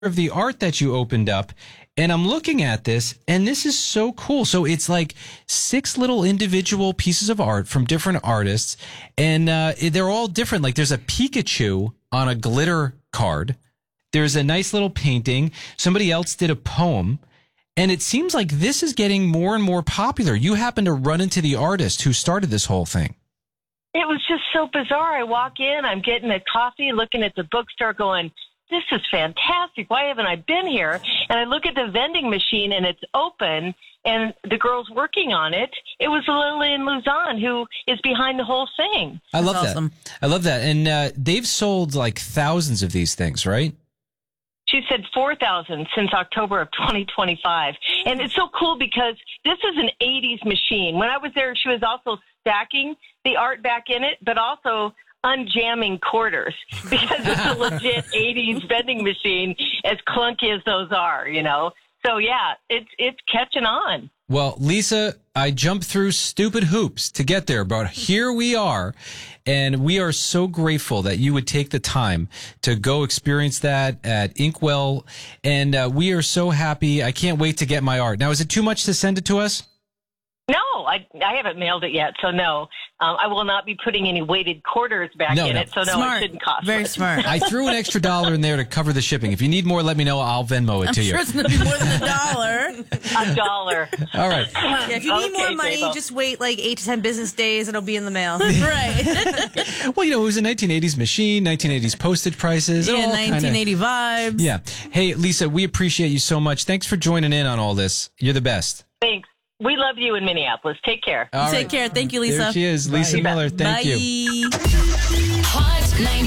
of the art that you opened up, and I'm looking at this, and this is so cool. So it's like 6 little individual pieces of art from different artists, and they're all different. Like there's a Pikachu on a glitter card. There's a nice little painting. Somebody else did a poem. And it seems like this is getting more and more popular. You happen to run into the artist who started this whole thing. It was just so bizarre. I walk in, I'm getting a coffee, looking at the bookstore going, this is fantastic. Why haven't I been here? And I look at the vending machine and it's open and the girl's working on it. It was Lillian Luzon who is behind the whole thing. I love That's awesome. that. I love that. And they've sold like thousands of these things, right? She said 4,000 since October of 2025. And it's so cool because this is an 80s machine. When I was there, she was also stacking the art back in it, but also unjamming quarters because it's a legit 80s vending machine, as clunky as those are, you know. So, yeah, it's catching on. Well, Lisa, I jumped through stupid hoops to get there, but here we are. And we are so grateful that you would take the time to go experience that at Inkwell. And we are so happy. I can't wait to get my art. Now, is it too much to send it to us? No, I haven't mailed it yet, so no. I will not be putting any weighted quarters back in it, so no, Smart. it shouldn't cost Very much. smart. I threw an extra $1 in there to cover the shipping. If you need more, let me know. I'll Venmo it I'm to sure you. it's going to be more than $1. $1. All right. Yeah, if you need more Okay, money, Sable. just wait like 8 to 10 business days. It'll be in the mail. Right. Well, you know, it was a 1980s machine, 1980s postage prices. It Yeah, all kinda- 1980 vibes. Yeah. Hey, Lisa, we appreciate you so much. Thanks for joining in on all this. You're the best. Thanks. We love you in Minneapolis. Take care. All Take right. care. Thank you, Lisa. There she is, Lisa Bye. Miller. Thank Bye. you. Hot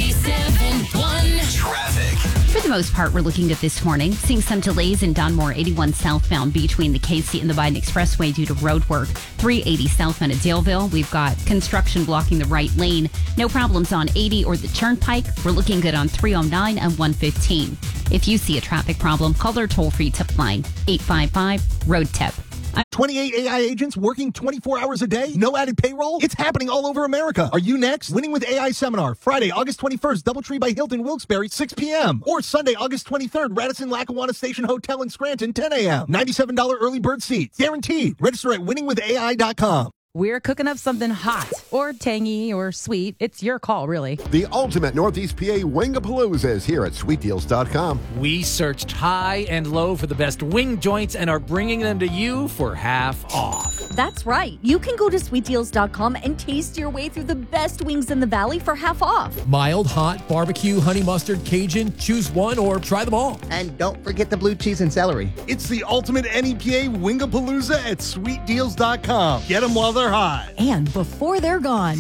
97.1 Traffic. For the most part, we're looking good this morning. Seeing some delays in Dunmore 81 southbound between the Casey and the Biden Expressway due to road work. 380 southbound at Daleville. We've got construction blocking the right lane. No problems on 80 or the Turnpike. We're looking good on 309 and 115. If you see a traffic problem, call their toll-free tip line, 855-ROAD-TIP. 28 AI agents working 24 hours a day? No added payroll? It's happening all over America. Are you next? Winning with AI seminar, Friday, August 21st, Doubletree by Hilton, Wilkes-Barre, 6 p.m. Or Sunday, August 23rd, Radisson Lackawanna Station Hotel in Scranton, 10 a.m. $97 early bird seats. Guaranteed. Register at winningwithai.com. We're cooking up something hot or tangy or sweet. It's your call, really. The ultimate Northeast PA Wingapalooza is here at sweetdeals.com. We searched high and low for the best wing joints and are bringing them to you for half off. That's right. You can go to sweetdeals.com and taste your way through the best wings in the valley for half off. Mild, hot, barbecue, honey mustard, Cajun, choose one or try them all. And don't forget the blue cheese and celery. It's the ultimate NEPA Wingapalooza at sweetdeals.com. Get them while they're hot. And before they're gone.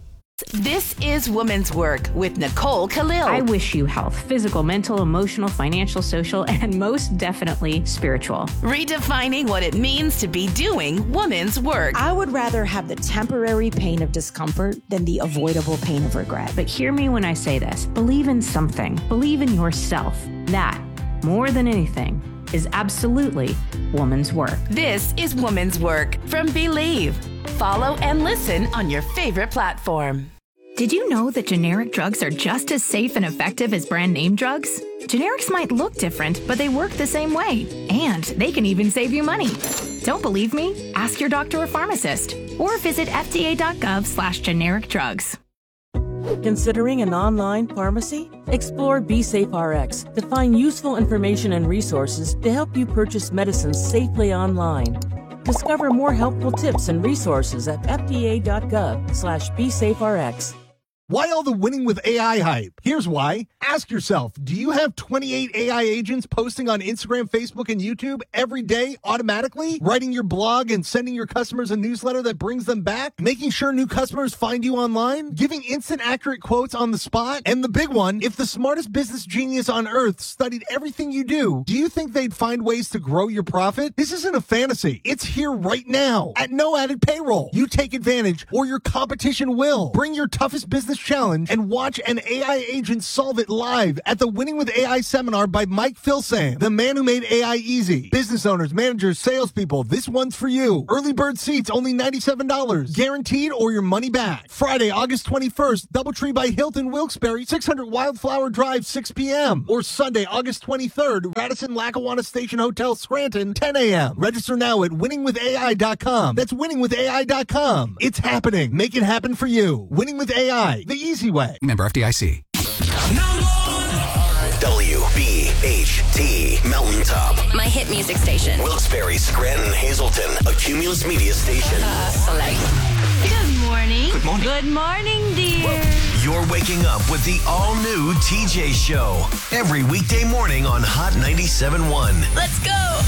This is Woman's Work with Nicole Khalil. I wish you health, physical, mental, emotional, financial, social, and most definitely spiritual. Redefining what it means to be doing woman's work. I would rather have the temporary pain of discomfort than the avoidable pain of regret. But hear me when I say this. Believe in something. Believe in yourself. That, more than anything, is absolutely woman's work. This is Woman's Work from Believe. Follow and listen on your favorite platform. Did you know that generic drugs are just as safe and effective as brand name drugs? Generics might look different, but they work the same way. And they can even save you money. Don't believe me? Ask your doctor or pharmacist. Or visit fda.gov/generic drugs. Considering an online pharmacy? Explore BeSafeRx to find useful information and resources to help you purchase medicines safely online. Discover more helpful tips and resources at fda.gov/BeSafeRx. Why all the winning with AI hype? Here's why. Ask yourself, do you have 28 AI agents posting on Instagram, Facebook, and YouTube every day automatically? Writing your blog and sending your customers a newsletter that brings them back? Making sure new customers find you online? Giving instant accurate quotes on the spot? And the big one, if the smartest business genius on earth studied everything you do you think they'd find ways to grow your profit? This isn't a fantasy. It's here right now at no added payroll. You take advantage or your competition will. Bring your toughest business this challenge and watch an AI agent solve it live at the Winning with AI seminar by Mike Filsaime, the man who made AI easy. Business owners, managers, salespeople, this one's for you. Early bird seats only $97. Guaranteed or your money back. Friday, August 21st, Doubletree by Hilton Wilkes-Barre, 600 Wildflower Drive, 6 p.m. Or Sunday, August 23rd, Radisson Lackawanna Station Hotel, Scranton, 10 a.m. Register now at winningwithai.com. That's winningwithai.com. It's happening. Make it happen for you. Winning with AI, the easy way. Member FDIC. WBHT Mountaintop. My hit music station. Wilkes-Barre, Scranton, Hazleton. A Cumulus Media station. Good morning. Good morning. Good morning, dear. You're waking up with the all-new TJ Show. Every weekday morning on Hot 97.1. Let's go.